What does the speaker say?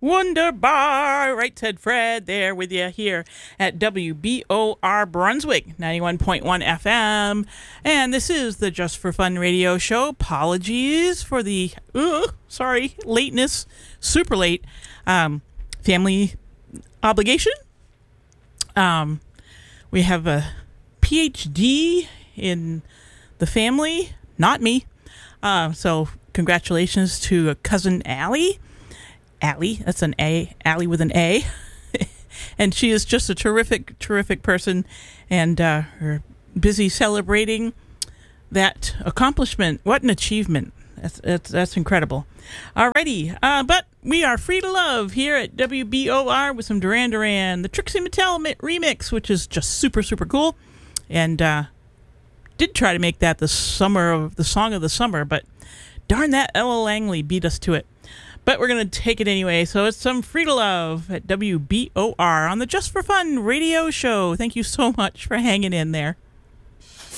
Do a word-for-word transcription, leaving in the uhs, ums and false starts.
Wunderbar. Right, said Fred there with you here at W B O R Brunswick, ninety-one point one F M. And this is the Just for Fun radio show. Apologies for the, uh, sorry, lateness, super late. Um, family obligation. Um, we have a P H D in the family, not me. Uh, so congratulations to cousin Allie. Allie, that's an A, Allie with an A. And she is just a terrific, terrific person, and uh, her busy celebrating that accomplishment. What an achievement. That's that's, that's incredible. Alrighty, uh, but we are free to love here at W B O R with some Duran Duran, the Trixie Mattel mi- remix, which is just super, super cool. And uh, did try to make that the summer of the song of the summer, but darn that, Ella Langley beat us to it. But we're going to take it anyway. So it's some Free to Love at W B O R on the Just for Fun radio show. Thank you so much for hanging in there.